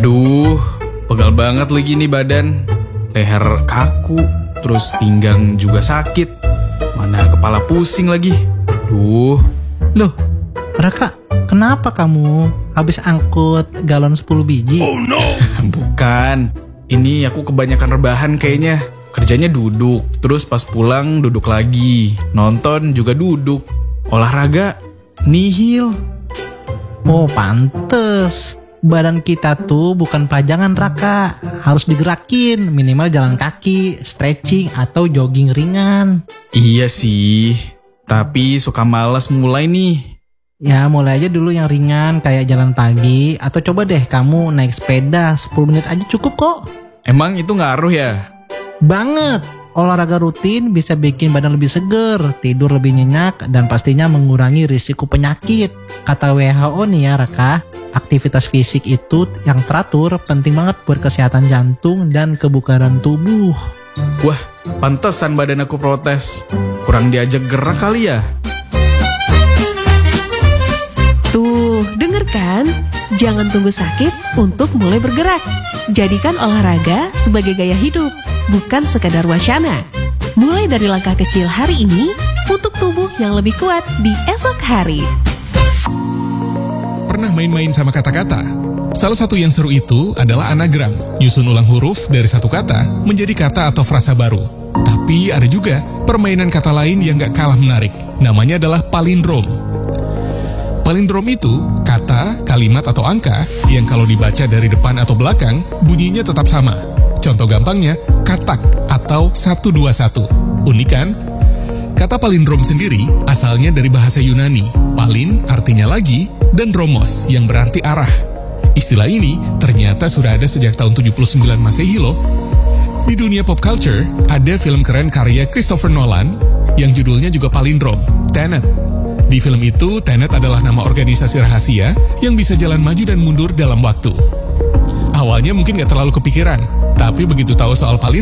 Aduh, pegal banget lagi nih badan. Leher kaku, terus pinggang juga sakit. Mana kepala pusing lagi. Duh. Loh, Raka, kenapa kamu habis angkut galon 10 biji? Oh no. Bukan, ini aku kebanyakan rebahan kayaknya. Kerjanya duduk, terus pas pulang duduk lagi. Nonton juga duduk. Olahraga, nihil. Oh, pantes. Badan kita tuh bukan pajangan, Raka. Harus digerakin, minimal jalan kaki, stretching, atau jogging ringan. Iya sih, tapi suka malas mulai nih. Ya, mulai aja dulu yang ringan kayak jalan pagi. Atau coba deh kamu naik sepeda 10 menit aja cukup kok. Emang itu ngaruh ya? Banget. Olahraga rutin bisa bikin badan lebih seger, tidur lebih nyenyak, dan pastinya mengurangi risiko penyakit. Kata WHO nih ya Raka, aktivitas fisik itu yang teratur penting banget buat kesehatan jantung dan kebugaran tubuh. Wah, pantesan badan aku protes. Kurang diajak gerak kali ya? Tuh, denger kan? Jangan tunggu sakit untuk mulai bergerak. Jadikan olahraga sebagai gaya hidup, bukan sekadar wacana. Mulai dari langkah kecil hari ini untuk tubuh yang lebih kuat di esok hari. Pernah main-main sama kata-kata? Salah satu yang seru itu adalah anagram, nyusun ulang huruf dari satu kata menjadi kata atau frasa baru. Tapi ada juga permainan kata lain yang gak kalah menarik. Namanya adalah palindrom. Palindrom itu kata, kalimat, atau angka yang kalau dibaca dari depan atau belakang, bunyinya tetap sama. Contoh gampangnya, katak atau 121. Unik kan? Kata palindrom sendiri asalnya dari bahasa Yunani. Palin artinya lagi, dan dromos yang berarti arah. Istilah ini ternyata sudah ada sejak tahun 79 Masehi loh. Di dunia pop culture, ada film keren karya Christopher Nolan yang judulnya juga palindrom, Tenet. Di film itu, Tenet adalah nama organisasi rahasia yang bisa jalan maju dan mundur dalam waktu. Awalnya mungkin gak terlalu kepikiran, tapi begitu tahu soal palindrom,